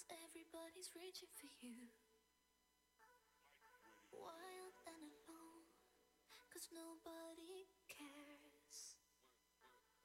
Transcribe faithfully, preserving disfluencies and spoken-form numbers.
Cause everybody's reaching for you. Wild and alone. Cause nobody cares.